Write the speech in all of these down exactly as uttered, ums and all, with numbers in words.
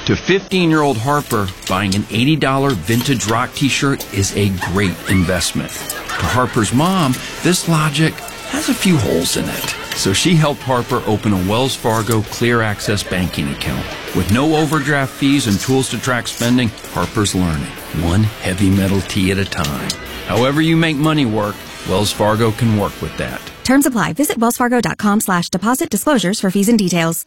To fifteen-year-old Harper, buying an eighty dollars vintage rock t-shirt is a great investment. To Harper's mom, this logic has a few holes in it. So she helped Harper open a Wells Fargo Clear Access banking account. With no overdraft fees and tools to track spending, Harper's learning, one heavy metal tea at a time. However you make money work, Wells Fargo can work with that. Terms apply. Visit wellsfargo.com slash deposit disclosures for fees and details.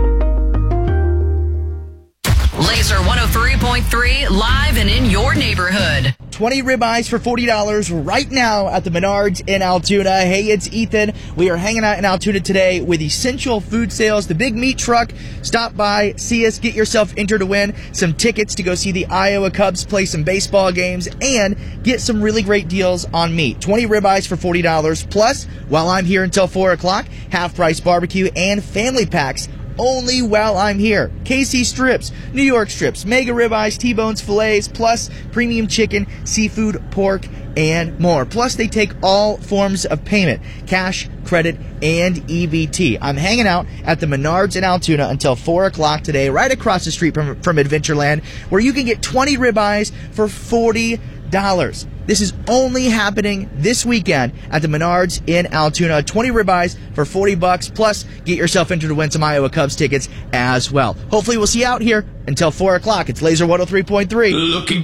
Laser one oh three point three, live and in your neighborhood. twenty ribeyes for forty dollars right now at the Menards in Altoona. Hey, it's Ethan. We are hanging out in Altoona today with Essential Food Sales, the big meat truck. Stop by, see us, get yourself entered to win some tickets to go see the Iowa Cubs play some baseball games, and get some really great deals on meat. twenty ribeyes for forty dollars. Plus, while I'm here until four o'clock, half-price barbecue and family packs only while I'm here. K C strips, New York strips, mega ribeyes, T-bones, fillets, plus premium chicken, seafood, pork, and more. Plus, they take all forms of payment, cash, credit, and E B T. I'm hanging out at the Menards in Altoona until four o'clock today, right across the street from, from Adventureland, where you can get twenty ribeyes for forty dollars. This is only happening this weekend at the Menards in Altoona. twenty ribeyes for forty bucks. Plus, get yourself entered to win some Iowa Cubs tickets as well. Hopefully, we'll see you out here until four o'clock. It's Laser one oh three point three. Looking